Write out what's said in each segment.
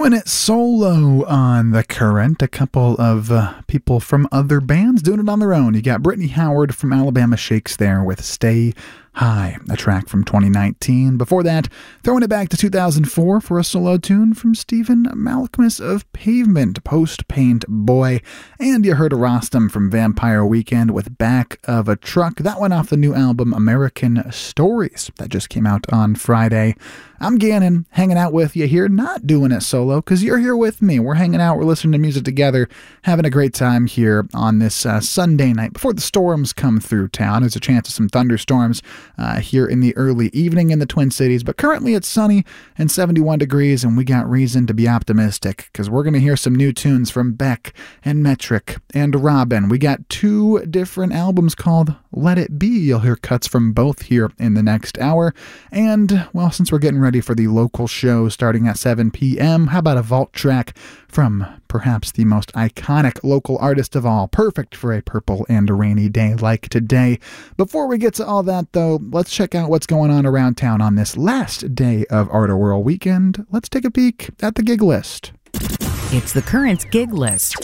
Doing it solo on The Current. A couple of people from other bands doing it on their own. You got Brittany Howard from Alabama Shakes there with Stay High, a track from 2019. Before that, throwing it back to 2004 for a solo tune from Stephen Malkmus of Pavement, Post Paint Boy. And you heard Rostam from Vampire Weekend with Back of a Truck. That one off the new album American Stories that just came out on Friday. I'm Gannon, hanging out with you here, not doing it solo, because you're here with me. We're hanging out, we're listening to music together, having a great time here on this Sunday night before the storms come through town. There's a chance of some thunderstorms here in the early evening in the Twin Cities, but currently it's sunny and 71 degrees, and we got reason to be optimistic, because we're going to hear some new tunes from Beck and Metric and Robin. We got two different albums called Let It Be. You'll hear cuts from both here in the next hour. And, well, since we're getting ready for the local show starting at 7 p.m., how about a vault track from perhaps the most iconic local artist of all, perfect for a purple and a rainy day like today. Before we get to all that, though, let's check out what's going on around town on this last day of Art World Weekend. Let's take a peek at the gig list. It's the Current's gig list.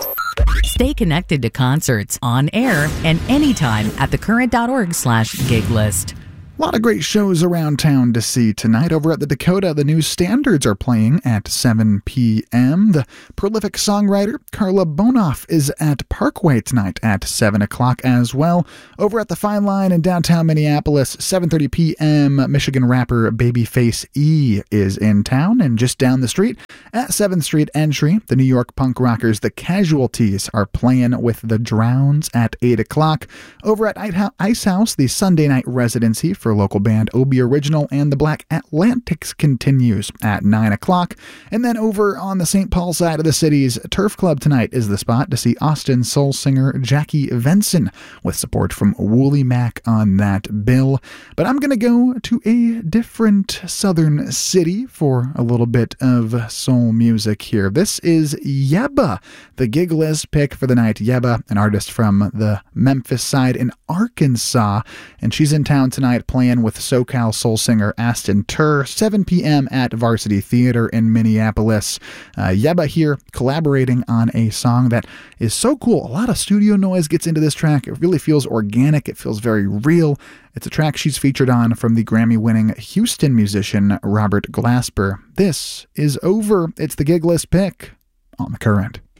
Stay connected to concerts on air and anytime at thecurrent.org/gig list. A lot of great shows around town to see tonight. Over at the Dakota, the New Standards are playing at 7 p.m. The prolific songwriter Carla Bonoff is at Parkway tonight at 7 o'clock as well. Over at the Fine Line in downtown Minneapolis, 7:30 p.m., Michigan rapper Babyface E is in town. And just down the street at 7th Street Entry, the New York punk rockers The Casualties are playing with The Drowns at 8 o'clock. Over at Ice House, the Sunday night residency for local band Obi Original and the Black Atlantics continues at 9 o'clock. And then over on the St. Paul side of the city's Turf Club tonight is the spot to see Austin soul singer Jackie Venson with support from Wooly Mac on that bill. But I'm going to go to a different southern city for a little bit of soul music here. This is Yebba, the gig list pick for the night. Yebba, an artist from the Memphis side in Arkansas, and she's in town tonight playing with SoCal soul singer Aston Tur, 7 p.m. at Varsity Theater in Minneapolis. Yebba here collaborating on a song that is so cool. A lot of studio noise gets into this track. It really feels organic. It feels very real. It's a track she's featured on from the Grammy-winning Houston musician Robert Glasper. This is Over. It's the gig list pick on The Current.